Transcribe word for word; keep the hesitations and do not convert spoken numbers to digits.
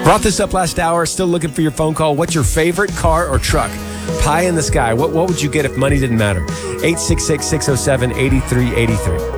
Brought this up last hour. Still looking for your phone call. What's your favorite car or truck? Pie in the sky. What, what would you get if money didn't matter? eight six six, six oh seven, eight three eight three.